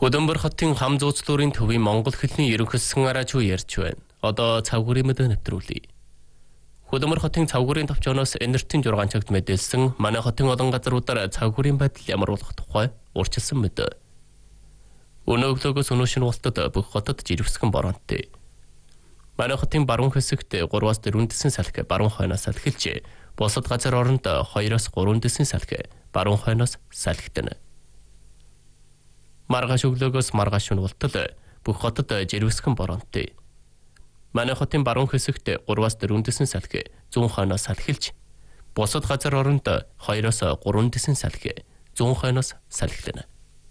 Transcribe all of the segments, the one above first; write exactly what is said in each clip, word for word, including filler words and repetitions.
Хөдөнбөр хотын хам зууцлуурын төвийн Монгол хэлний ерөнхий засгийн араач юу ярьж байна? Одоо цавгүрийн мэдээ нэвтрүүлье. Хөдөнбөр хотын цавгүрийн товчооноос энертийн жургаанчигт мэдээлсэн манай хотын олон газруудаар цавгүрийн байдал ямар болох тухай урьдчилсан мэдээ. Өнөө өглөөгөөс өнөө шинэ болтод бүх хотод жирэмсгэн боронтой. Манай хотын баруун хэсэгт гураваас дөрвөн дэсийн салхи баруун хойноос салхилж, бусад газар оронд хоёроос гурван дэсийн салхи баруун хойноос салхитана. Маргааш өглөөгөөс маргааш шинэ болтод бүх хотод жирэмсгэн боронтой. Манай хотын баруун хэсэгт гураваас дөрвөн дэсийн салхи зүүн хойноос салхилж, бусад газар оронд хоёроос гурван дэсийн салхи зүүн хойноос салхилна.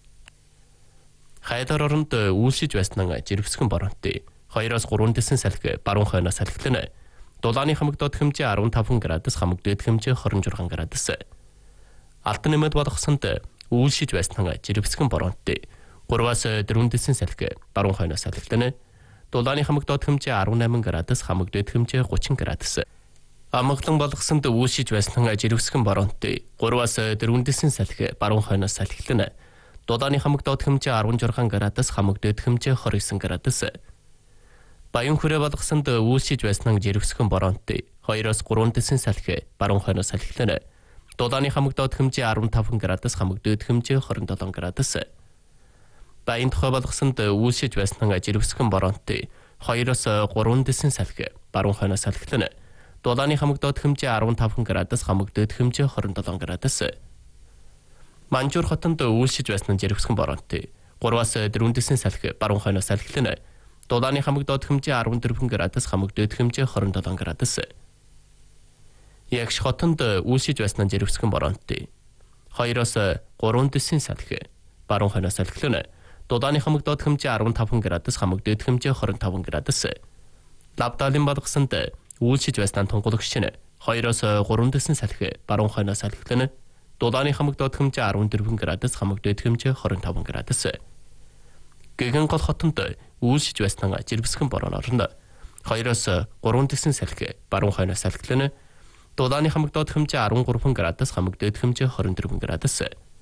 Хайдар оронд үйлшиж байснаа жирэмсгэн боронтой. хоёроос гурван дэсийн салхи баруун хойноос салхилна. Дулааны хамаг доод хэмжээ арван таван градус, хамаг дээд хэмжээ хорин жургаан градус. Алтан нэмэд болгосонд үйлшиж байснаа жирэмсгэн боронтой. гураваас дөрвөн дэсийн салхи баруун хойноос салхилна. Дулааны хамаг доод хэмжээ арван наман градус, хамаг дээд хэмжээ гучин градус. Амгалан болгосонд үйлшиж байснаа жирэмсгэн боронтой. гураваас дөрвөн дэсийн салхи баруун хойноос салхилна. Дулааны хамаг доод хэмжээ арван жургаан градус, хамаг дээд хэмжээ хорин градус. Баян хүрээ болгосонд үйлшиж байснаа жирэмсгэн боронтой. хоёроос гурван дэсийн салхи баруун хойноос салхилна. Дулааны хамаг доод хэмжээ арван таван градус, хамаг дээд хэмжээ хорин долоон градус. Баян тухай болгосонд үйлшиж байснаа жирэмсгэн боронтой. хоёроос гурван дэсийн салхи баруун хойноос салхилна. Дулааны хамаг доод хэмжээ арван таван градус, хамаг дээд хэмжээ хорин долоон градус. Манжуур хотонд үйлшиж байснаа жирэмсгэн боронтой. гураваас дөрвөн дэсийн салхи баруун хойноос салхилна. Дулааны хамаг доод хэмжээ арван дөрвөн градус, хамаг дээд хэмжээ хорин долоон градус. Ягш хотонд үйлшиж байснаа жирэмсгэн боронтой. хоёроос гурван дэсийн салхи баруун хойноос салхилна. Дулааны хамаг доод хэмжээ арван таван градус, хамаг дээд хэмжээ хорин таван градус. Лавдалын болгосонд үйлшиж байснаа тунгалагч шинэ хоёроос гурван дэсийн салхи баруун хойноос салхилна. Дулааны хамаг доод хэмжээ арван дөрвөн градус, хамаг дээд хэмжээ хорин таван градус. Гэгэн гол хотонд үйлшиж байснаа жирэмсгэн борон орно. хоёроос гурван дэсийн салхи баруун хойноос салхилна. Дулааны хамаг доод хэмжээ арван гурван градус, хамаг дээд хэмжээ хорин дөрвөн градус.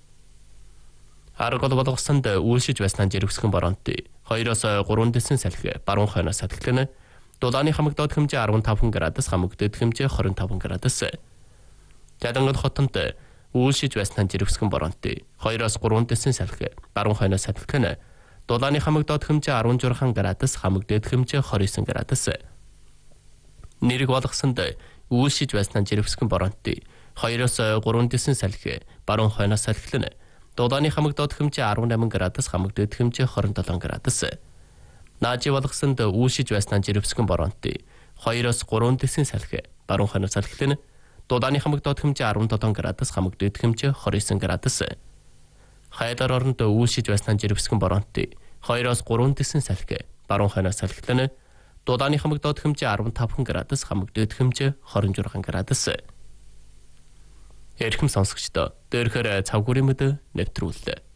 Аргол болгосонд үйлшиж байснаа жирэмсгэн боронтой. хоёроос гурван дэсийн салхи баруун хойноос салхилна. Дулааны хамаг доод хэмжээ арван таван градус, хамаг дээд хэмжээ хорин таван градус. Жадангал хотонд үйлшиж байснаа жирэмсгэн боронтой. хоёроос гурван дэсийн салхи баруун хойноос салхилна. Дулааны хамаг доод хэмжээ арван жургаан градус, хамаг дээд хэмжээ хорин градус. Нэрэг болгосонд үйлшиж байснаа жирэмсгэн боронтой. хоёроос гурван дэсийн салхи баруун хойноос салхилна. Дулааны хамаг доод хэмжээ арван наман градус, хамаг дээд хэмжээ хорин долоон градус. Наажи болгосонд үйлшиж байснаа жирэмсгэн боронтой. хоёроос гурван дэсийн салхи баруун хойноос салхилна. Дулааны хамаг доод хэмжээ арван долоон градус, хамаг дээд хэмжээ хорин градус. Хайдар оронд үйлшиж байснаа жирэмсгэн боронтой. хоёроос гурван дэсийн салхи баруун хойноос салхилна. Дулааны хамаг доод хэмжээ арван таван градус, хамаг дээд хэмжээ хорин жургаан градус. Эрхэм сонсогчдоо, дээрхээр цавгүрийн мэдээ нэвтрүүллээ.